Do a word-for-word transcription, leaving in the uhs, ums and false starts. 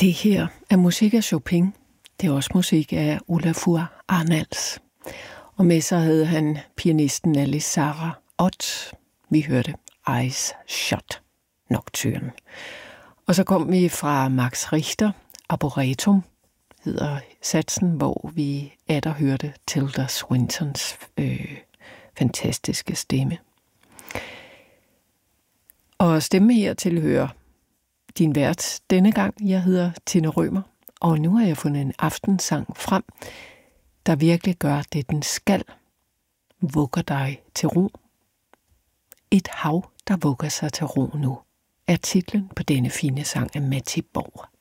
Det her er musik af Chopin. Det er også musik af Olafur Arnalds. Og med sig havde han pianisten Alice Sarah Ott. Vi hørte Eyes Shut Nocturne. Og så kom vi fra Max Richter, Arboretum hedder satsen, hvor vi atter hørte Tilda Swintons øh, fantastiske stemme. Og stemme her tilhører din vært denne gang. Jeg hedder Tine Rømer, og nu har jeg fundet en aftensang frem, der virkelig gør det, den skal. Vugger dig til ro. Et hav, der vugger sig til ro nu, er titlen på denne fine sang af Matti Borg.